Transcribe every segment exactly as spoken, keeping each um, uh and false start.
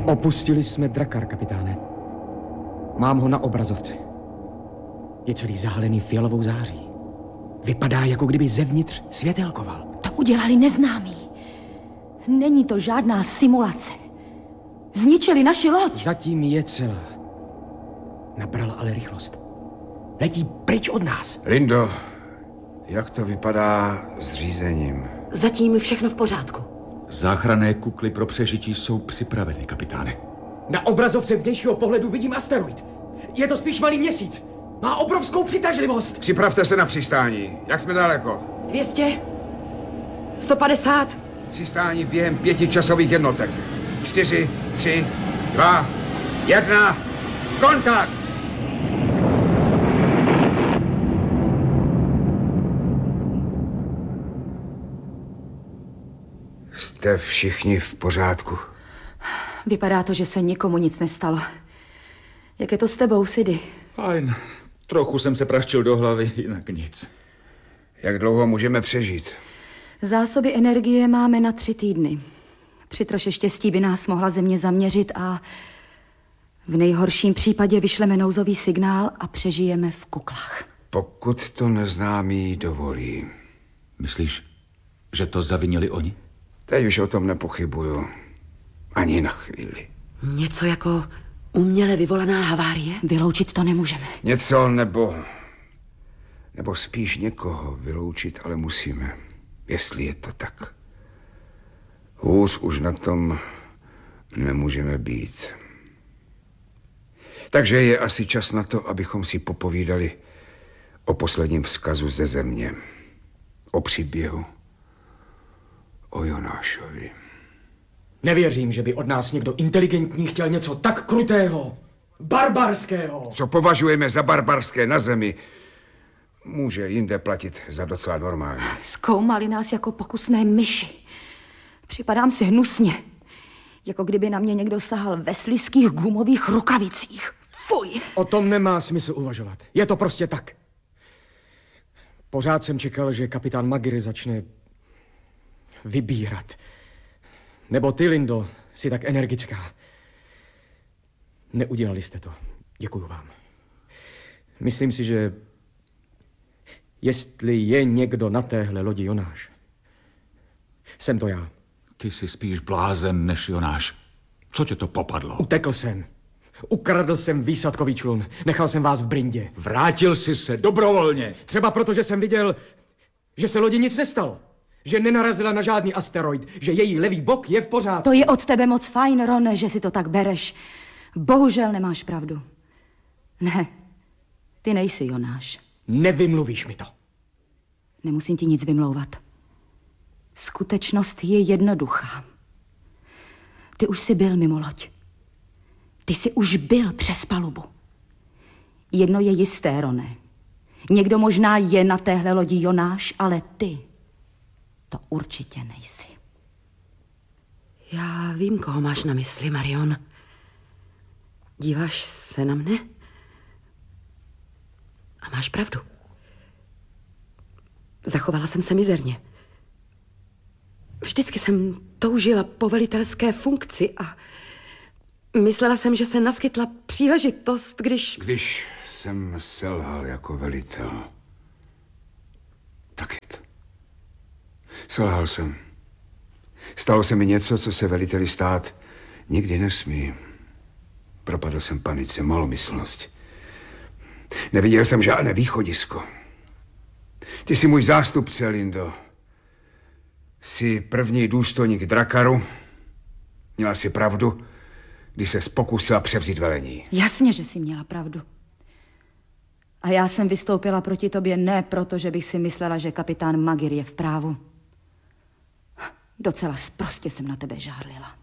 Opustili jsme drakar, kapitáne. Mám ho na obrazovce. Je celý zahalený fialovou září. Vypadá, jako kdyby zevnitř světelkoval. To udělali neznámí. Není to žádná simulace. Zničili naši loď. Zatím je celá. Nabrala ale rychlost. Letí pryč od nás. Lindo, jak to vypadá s řízením? Zatím všechno v pořádku. Záchranné kukly pro přežití jsou připraveny, kapitáne. Na obrazovce vnějšího pohledu vidím asteroid. Je to spíš malý měsíc. Má obrovskou přitažlivost. Připravte se na přistání. Jak jsme daleko? dvě stě? sto padesát? Přistání během pěti časových jednotek. Čtyři, tři, dva, jedna. Kontakt! Jste všichni v pořádku? Vypadá to, že se nikomu nic nestalo. Jak je to s tebou, Sidy? Fajn. Trochu jsem se praštil do hlavy, jinak nic. Jak dlouho můžeme přežít? Zásoby energie máme na tři týdny. Při troše štěstí by nás mohla země zaměřit a v nejhorším případě vyšleme nouzový signál a přežijeme v kuklách. Pokud to neznámý dovolí. Myslíš, že to zavinili oni? Teď už o tom nepochybuju. Ani na chvíli. Něco jako uměle vyvolaná havárie? Vyloučit to nemůžeme. Něco nebo... Nebo spíš někoho vyloučit, ale musíme. Jestli je to tak. Hůř už na tom nemůžeme být. Takže je asi čas na to, abychom si popovídali o posledním vzkazu ze země. O příběhu. O Jonášovi. Nevěřím, že by od nás někdo inteligentní chtěl něco tak krutého, barbarského. Co považujeme za barbarské na zemi, může jinde platit za docela normální. Zkoumali nás jako pokusné myši. Připadám si hnusně. Jako kdyby na mě někdo sahal ve slizkých gumových rukavicích. Fuj! O tom nemá smysl uvažovat. Je to prostě tak. Pořád jsem čekal, že kapitán Magir začne vybírat. Nebo ty, Lindo, jsi tak energická. Neudělali jste to. Děkuju vám. Myslím si, že jestli je někdo na téhle lodi Jonáš, jsem to já. Ty jsi spíš blázen než Jonáš. Co tě to popadlo? Utekl jsem. Ukradl jsem výsadkový člun. Nechal jsem vás v brindě. Vrátil jsi se dobrovolně. Třeba proto, že jsem viděl, že se lodi nic nestalo. Že nenarazila na žádný asteroid. Že její levý bok je v pořádku. To je od tebe moc fajn, Rone, že si to tak bereš. Bohužel nemáš pravdu. Ne, ty nejsi Jonáš. Nevymluvíš mi to. Nemusím ti nic vymlouvat. Skutečnost je jednoduchá. Ty už jsi byl mimo loď. Ty jsi už byl přes palubu. Jedno je jisté, Rone. Někdo možná je na téhle lodi Jonáš, ale ty to určitě nejsi. Já vím, koho máš na mysli, Marion. Díváš se na mne? A máš pravdu. Zachovala jsem se mizerně. Vždycky jsem toužila po velitelské funkci a myslela jsem, že se naskytla příležitost, když... Když jsem selhal jako velitel. Tak je to. Selhal jsem. Stalo se mi něco, co se veliteli stát nikdy nesmí. Propadl jsem panice, malomyslnost. Neviděl jsem žádné východisko. Ty jsi můj zástupce, Lindo. Jsi první důstojník Drakaru. Měla jsi pravdu, když se pokusila převzít velení. Jasně, že jsi měla pravdu. A já jsem vystoupila proti tobě ne proto, že bych si myslela, že kapitán Magir je v právu. Docela sprostě jsem na tebe žárlila.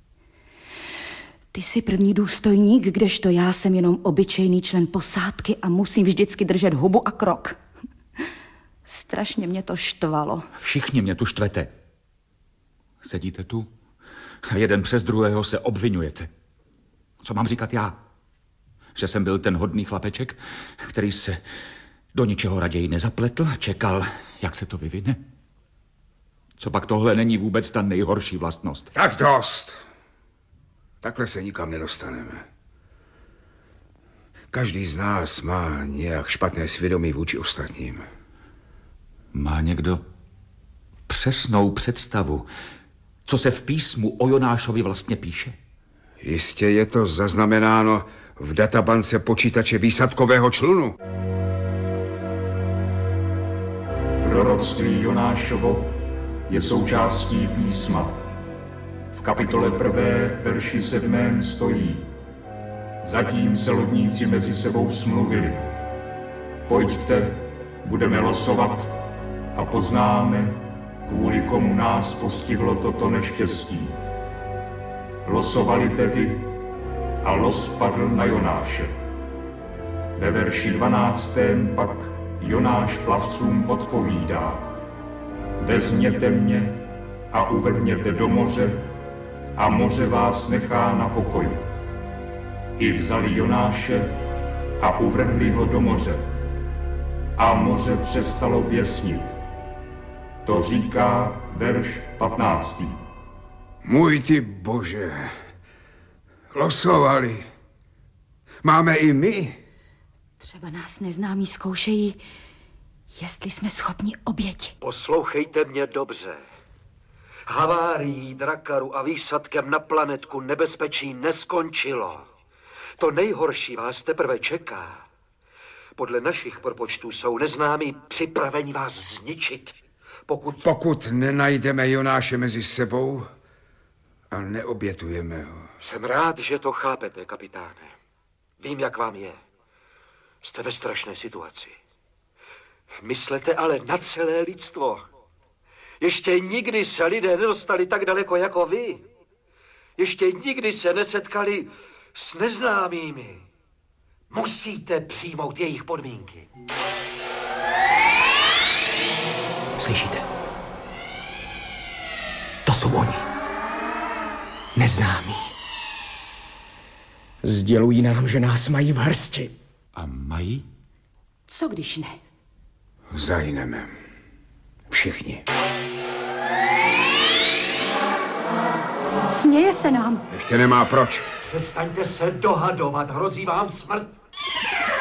Ty jsi první důstojník, kdežto já jsem jenom obyčejný člen posádky a musím vždycky držet hubu a krok. Strašně mě to štvalo. Všichni mě tu štvete. Sedíte tu a jeden přes druhého se obvinujete. Co mám říkat já? Že jsem byl ten hodný chlapeček, který se do ničeho raději nezapletl a čekal, jak se to vyvine? Co pak tohle není vůbec ta nejhorší vlastnost? Tak dost. Takhle se nikam nedostaneme. Každý z nás má nějak špatné svědomí vůči ostatním. Má někdo přesnou představu, co se v písmu o Jonášovi vlastně píše? Jistě je to zaznamenáno v databance počítače výsadkového člunu. Proroctví Jonášovo je součástí písma. V kapitole prvé, verši sedmém stojí: Zatím se lodníci mezi sebou smluvili. Pojďte, budeme losovat a poznáme, kvůli komu nás postihlo toto neštěstí. Losovali tedy a los padl na Jonáše. Ve verši dvanáctém pak Jonáš plavcům odpovídá: Vezměte mě a uvrhněte do moře a moře vás nechá na pokoji. I vzali Jonáše a uvrhli ho do moře. A moře přestalo běsnit. To říká verš patnáctý. Můj ty bože, losovali. Máme i my. Třeba nás neznámí zkoušejí, jestli jsme schopni oběti. Poslouchejte mě dobře. Havárií drakaru a výsadkem na planetku nebezpečí neskončilo. To nejhorší vás teprve čeká. Podle našich propočtů jsou neznámí připraveni vás zničit. Pokud... Pokud nenajdeme Jonáše mezi sebou a neobětujeme ho. Jsem rád, že to chápete, kapitáne. Vím, jak vám je. Jste ve strašné situaci. Myslete ale na celé lidstvo. Ještě nikdy se lidé nedostali tak daleko jako vy. Ještě nikdy se nesetkali s neznámými. Musíte přijmout jejich podmínky. Slyšíte? To jsou oni. Neznámí. Sdělují nám, že nás mají v hrsti. A mají? Co když ne? Zahyneme. Všichni. Směje se nám. Ještě nemá proč. Přestaňte se dohadovat, hrozí vám smrt.